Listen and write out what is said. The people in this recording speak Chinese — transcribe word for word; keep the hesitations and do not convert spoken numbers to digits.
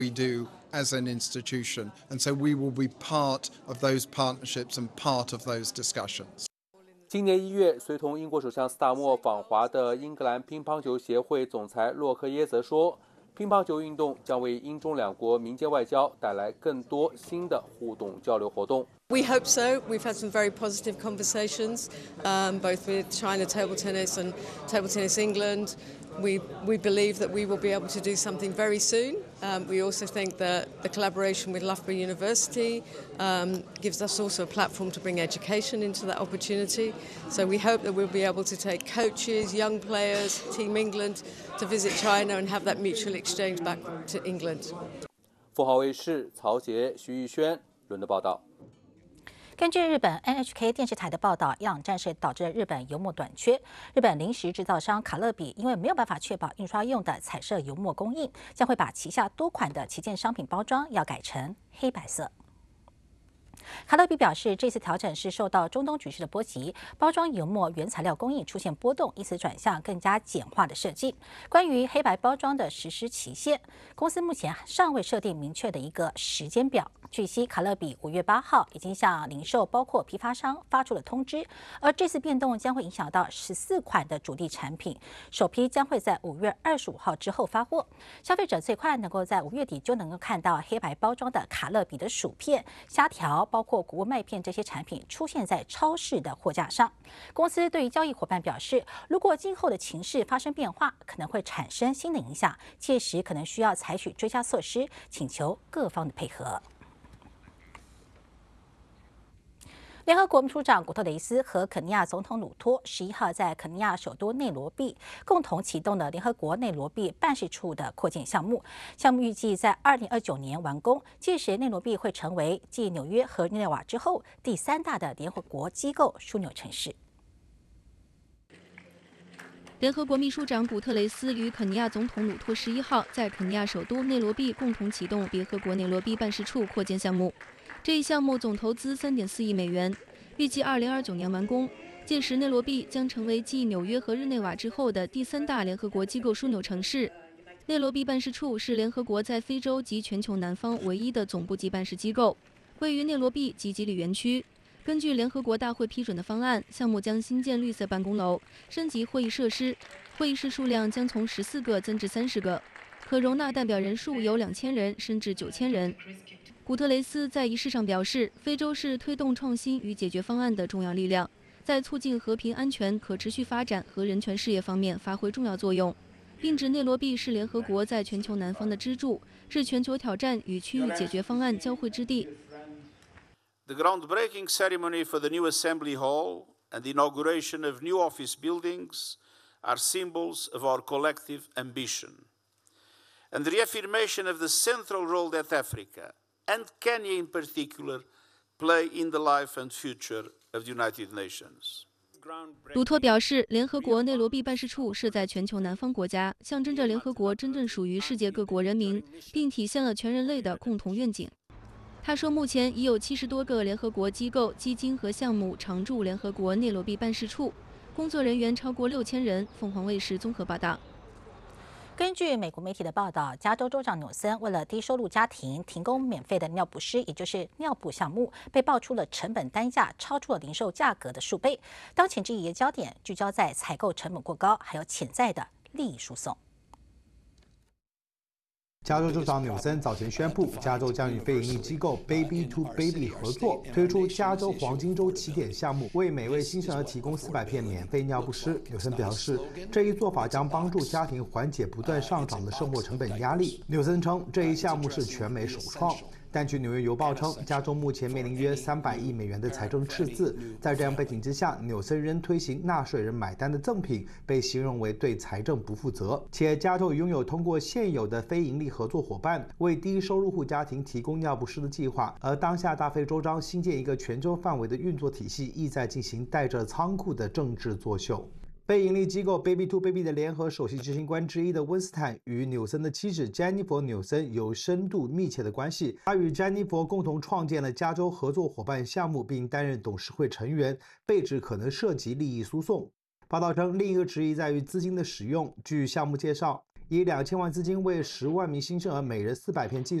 we do as an institution, and so we will be part of those partnerships and part of those discussions. 今年一月，随同英国首相斯塔默访华的英格兰乒乓球协会总裁洛克耶则说，乒乓球运动将为英中两国民间外交带来更多新的互动交流活动。 We hope so. We've had some very positive conversations, um, both with China Table Tennis and Table Tennis England. We, we believe that we will be able to do something very soon. Um, we also think that the collaboration with Loughborough University um, gives us also a platform to bring education into that opportunity. So we hope that we'll be able to take coaches, young players, Team England to visit China and have that mutual exchange back to England. 富豪卫视曹杰、徐艺轩伦敦报道。 根据日本 N H K 电视台的报道，伊朗战事导致日本油墨短缺。日本零食制造商卡乐比因为没有办法确保印刷用的彩色油墨供应，将会把旗下多款的旗舰商品包装要改成黑白色。卡乐比表示，这次调整是受到中东局势的波及，包装油墨原材料供应出现波动，因此转向更加简化的设计。关于黑白包装的实施期限，公司目前尚未设定明确的一个时间表。据悉，卡乐比五月八号已经向零售包括批发商发出了通知，而这次变动将会影响到十四款的主力产品，首批将会在五月二十五号之后发货。消费者最快能够在五月底就能够看到黑白包装的卡乐比的薯片、虾条，包括谷物麦片这些产品出现在超市的货架上。公司对于交易伙伴表示，如果今后的情势发生变化，可能会产生新的影响，届时可能需要采取追加措施，请求各方的配合。联合国秘书长古特雷斯和肯尼亚总统鲁托十一号在肯尼亚首都内罗毕共同启动了联合国内罗毕办事处的扩建项目。项目预计在二零二九年完工，届时内罗毕会成为继纽约和日内瓦之后第三大的联合国机构枢纽城市。 联合国秘书长古特雷斯与肯尼亚总统鲁托十一号在肯尼亚首都内罗毕共同启动联合国内罗毕办事处扩建项目。这一项目总投资三点四亿美元，预计二零二九年完工。届时，内罗毕将成为继纽约和日内瓦之后的第三大联合国机构枢纽城市。内罗毕办事处是联合国在非洲及全球南方唯一的总部级办事机构，位于内罗毕及吉里园区。根据联合国大会批准的方案，项目将新建绿色办公楼，升级会议设施，会议室数量将从十四个增至三十个，可容纳代表人数由两千人升至九千人。古特雷斯在仪式上表示，非洲是推动创新与解决方案的重要力量，在促进和平、安全、可持续发展和人权事业方面发挥重要作用，并指内罗毕是联合国在全球南方的支柱，是全球挑战与区域解决方案交汇之地。 The groundbreaking ceremony for the new Assembly Hall and the inauguration of new office buildings are symbols of our collective ambition, and the reaffirmation of the central role that Africa and Kenya in particular play in the life and future of the United Nations. 鲁托表示，联合国内罗毕办事处是在全球南方国家，象征着联合国真正属于世界各国人民，并体现了全人类的共同愿景。他说，目前已有七十多个联合国机构、基金和项目常驻联合国内罗毕办事处，工作人员超过六千人。凤凰卫视综合报道。 根据美国媒体的报道，加州州长纽森为了低收入家庭提供免费的尿不湿，也就是尿布项目，被爆出了成本单价超出了零售价格的数倍。当前质疑的焦点聚焦在采购成本过高，还有潜在的利益输送。 加州州长纽森早前宣布，加州将与非营利机构 Baby to Baby 合作，推出加州黄金周起点项目，为每位新生儿提供四百片免费尿不湿。纽森表示，这一做法将帮助家庭缓解不断上涨的生活成本压力。纽森称，这一项目是全美首创。但据《纽约邮报》称，加州目前面临约三百亿美元的财政赤字。在这样背景之下，纽森仍推行纳税人买单的赠品，被形容为对财政不负责。且加州拥有通过现有的非营利合作伙伴为低收入户家庭提供尿不湿的计划，而当下大费周章新建一个全州范围的运作体系，意在进行带着仓库的政治作秀。非营利机构 Baby to Baby 的联合首席执行官之一的温斯坦与纽森的妻子詹妮弗·纽森有深度密切的关系。他与詹妮弗共同创建了加州合作伙伴项目，并担任董事会成员，被指可能涉及利益输送。报道称，另一个质疑在于资金的使用。据项目介绍， 以两千万资金为十万名新生儿每人四百片剂